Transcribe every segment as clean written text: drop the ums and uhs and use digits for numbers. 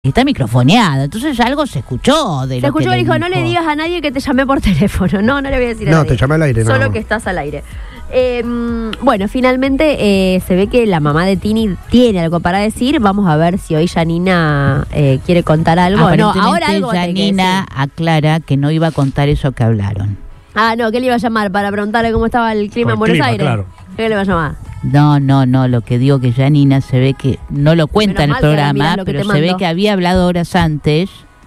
Está microfoneado, entonces algo se escuchó de Se lo escuchó que y dijo, no le digas a nadie que te llamé por teléfono. No le voy a decir a nadie. No, te llamé al aire. Solo no. que estás al aire. Bueno, finalmente se ve que la mamá de Tini tiene algo para decir. Vamos a ver si hoy Janina quiere contar algo. No, ahora algo va a tener que Janina decir. aclara que no iba a contar eso que hablaron. Ah, no, ¿qué le iba a llamar? Para preguntarle cómo estaba el clima en Buenos Aires. Claro. ¿Qué le va a llamar? No, lo que digo que Janina se ve que no lo cuenta en el Menos mal que ahora programa, mirás lo que pero te se ve mando. que había hablado horas antes,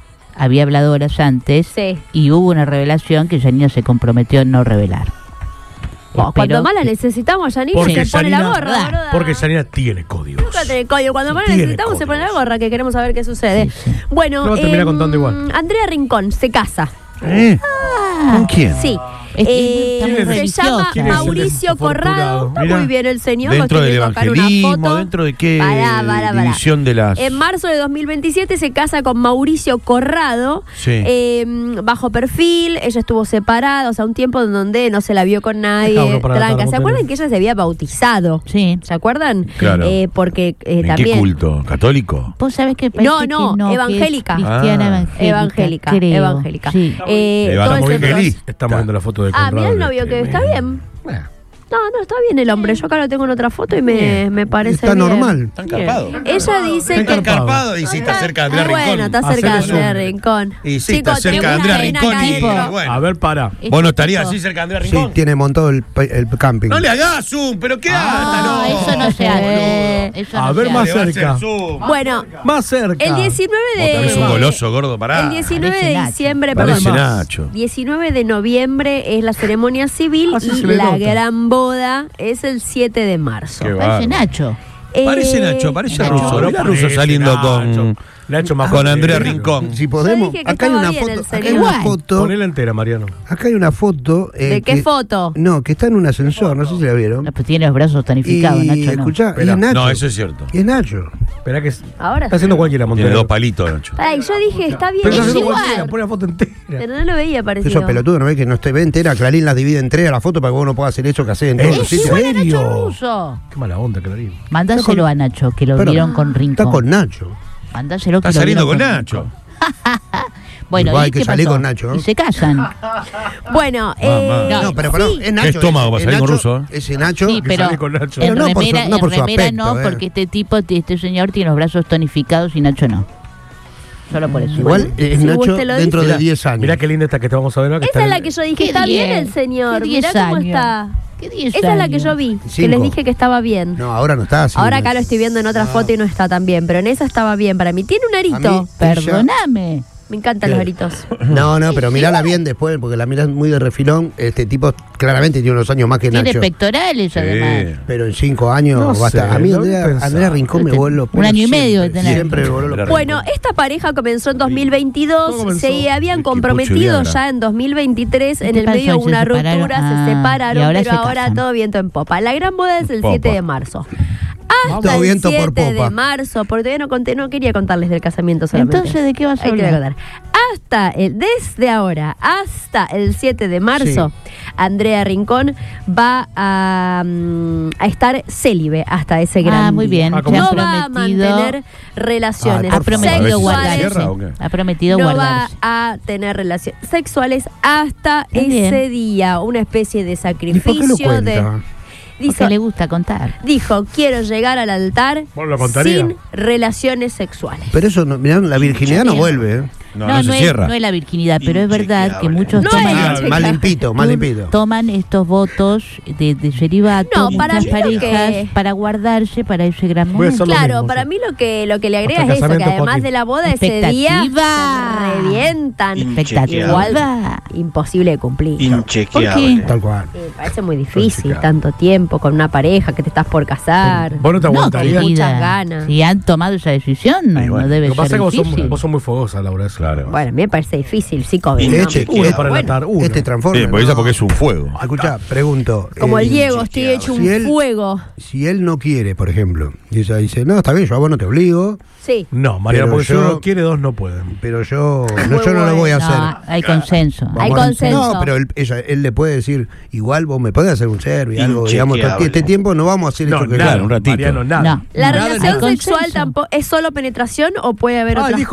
Sí. y hubo una revelación que Janina se comprometió en no revelar. Cuando Espero más la que- necesitamos, Janina, Porque se pone la Janina- gorra, boluda. Porque Janina tiene códigos. Nunca tiene código. Cuando más la Tiene necesitamos, se pone la códigos. gorra, que queremos saber qué sucede. Sí, sí. Bueno, No, termina contando igual. Andrea Rincón se casa. ¿Con quién? Sí. Estamos Se religiosos. llama ¿Quién es el Mauricio desafortunado? Corrado. Está Mira, muy bien el señor. ¿Dentro lo estoy del viendo acá en una evangelismo? foto. ¿Dentro de qué Pará. división de las...? En marzo de 2027 se casa con Mauricio Corrado, Sí. bajo perfil. Ella estuvo separada, o sea, un tiempo en donde no se la vio con nadie. Cabro para la Tranca. ¿Se tarde. acuerdan que ella se había bautizado? Sí. ¿Se acuerdan? Claro. Porque ¿En también. qué culto? ¿Católico? ¿Vos sabés que No, parece no, que no, evangélica. que es cristiana Ah. evangélica, creo. Evangélica. Sí. Todo Estamos ese bien proceso. feliz. Estamos viendo la foto de Ah, Conrado. mira el novio que está bien. Bueno, No, está bien el hombre. Yo acá lo tengo en otra foto y me parece Está bien. normal. ¿Están carpados? Ella dice Está que... encarpado. Y sí, está cerca de Andrea Rincón. Bueno, está cerca de Hacele Andrea zoom. Rincón. Y sí, Chicos, está cerca de tengo Andrea una Rincón pena y... acá, Bueno. a ver, para. ¿Vos no estarías así cerca de Andrea Sí, Rincón? tiene montado el camping. No le hagas zoom, pero qué Ah, anda, eso no se hace. Eso A no ver se más hace. Le va a hacer cerca. zoom. Bueno, Más cerca. el 19 Vos tenés un de... goloso, gordo, pará. El 19 Parece de Nacho. diciembre, Parece perdón, Nacho. 19 de noviembre es la ceremonia civil Así y se le la nota. gran boda es el 7 de marzo. Qué Parece bárbaro. Nacho. Parece Nacho, parece Nacho. Russo. No, Mirá no Russo parece saliendo Nacho. Nacho más con joven. Andrea Rincón. Si podemos, Yo dije que acá hay estaba una bien foto. el Acá hay señor. una Igual. foto. Ponela entera, Mariano. Acá hay una foto. ¿De qué foto? No, que está en un ascensor. No sé si la vieron. No, pues tiene los brazos tonificados, Y Nacho no. escuchá, y Espera. es Nacho. No, eso es cierto. Y es Nacho. Espera que Ahora está haciendo cualquiera, Tiene Montenegro. 2 palitos, Nacho. Ay, yo dije, está bien, Pero está es haciendo igual. cualquiera, pone la foto entera. Pero no lo veía Eso parecido. es pelotudo, ¿no ves que no esté ve entera? Clarín las divide en tres a la foto para que vos no puedas hacer eso que haces en todos los Es sitios. igual a Nacho serio? Russo. Qué mala onda, Clarín. Mandáselo a Nacho, que lo Pero vieron con Rincón. Está con Nacho. Mandáselo que Está lo saliendo vieron con Nacho. Rincón. Bueno, Igual ¿y hay que qué salir pasó? con Nacho, ¿no? Y se casan. Bueno, Mamá. No, pero perdón, es Nacho. Qué estómago para es salir con Nacho, Russo, Ese Nacho. Sí, que pero salí con Nacho. en Pero no por su- remera, no por en su remera aspecto, no, ¿eh? porque este señor tiene los brazos tonificados y Nacho no. Solo por eso. Igual es si Nacho usted lo dentro dice. de 10 años. Mirá qué linda esta que te vamos a ver ahora. que esa está es la en- que yo dije, ¿Qué está bien 10? el señor. ¿Qué Mirá 10 cómo años? está. ¿Qué 10 Esa es la que años? yo vi, que 5. les dije que estaba bien. No, ahora no está así. Ahora acá lo estoy viendo en otra foto y no está tan bien, pero en esa estaba bien. Para mí tiene un arito. A mí- Perdóname. Me encantan los aritos. No, pero mirala bien después, porque la mirás muy de refilón. Este tipo claramente tiene unos años más que Tiene Nacho. pectorales, además. Pero en 5 años No basta. sé, A mí lo voy a pensar. Andrea Rincón me voló los Un pelos año y medio de siempre, tener. Siempre me voló los pelos. Bueno, esta pareja comenzó en 2022, ¿Cómo comenzó? se habían El comprometido Kipucho ya en 2023, en ¿Qué el pasó? medio de ¿Se una separaron? ruptura, Ah, se y separaron, ahora pero se ahora casan. todo viento en popa. La gran boda es el Popa. 7 de marzo. Hasta Todo el viento por 7 de popa. marzo, porque todavía no conté, no quería contarles del casamiento solamente. Entonces, ¿de qué vas a Ahí te voy a hablar? contar. Desde ahora hasta el 7 de marzo, Andrea Rincón va a estar célibe hasta ese gran muy día. bien. Ah, Se ¿cómo? han No va a prometido. mantener relaciones Ha prometido ¿Sexuales? guardarse. ¿Cierra o qué? Ha prometido no guardarse. va a tener relaciones sexuales hasta Muy bien. ese día, una especie de ¿Y por qué lo sacrificio de... cuenta? Porque le gusta contar. Dijo, quiero llegar al altar ¿Vos lo contaría? sin relaciones sexuales. Pero eso, mirá, la virginidad no vuelve. ¿eh? No se es, cierra. no es la virginidad, pero es verdad que muchos No toman, es Más limpito, más limpito. toman estos votos de celibato, No, para muchas mí lo parejas, que- para guardarse para ese gran Voy a momento. hacer lo Claro, mismo, para sí. mí lo que le agrega Hasta es eso, que casamiento, además Joaquín. de la boda ese día Expectativa. se revientan. Expectativa. Igual imposible de cumplir. ¿Por qué? Tal cual. Me parece muy difícil Complicado. tanto tiempo con una pareja que te estás por casar. ¿Vos no te No, aguantarías? muchas querida, ganas. si han tomado esa decisión, no, Y bueno, no debe Lo que pasa ser es que difícil. vos sos muy fogosa, Laura. Eso. Claro. Bueno, a mí me parece difícil, sí, COVID. Uno para enlatar, uno. Este transforma. Sí, porque ella porque es un fuego. Escuchá, pregunto. Como el Diego, estoy hecho un fuego. Si él no quiere, por ejemplo, y ella dice, no, está bien, yo a vos no te obligo, Sí. No, Mariana, Pero porque si yo- uno quiere, dos no pueden. pero yo no lo voy a hacer. No, hay consenso. Hay consenso. No, pero él le puede decir, igual vos me podés hacer un servicio, algo, digamos, Inchequeable. este tiempo no vamos a hacer No, esto que nada, un ratito. Mariano, nada. No. ¿La Nada, relación hay sexual consenso. tampoco es solo penetración o puede haber otras dijo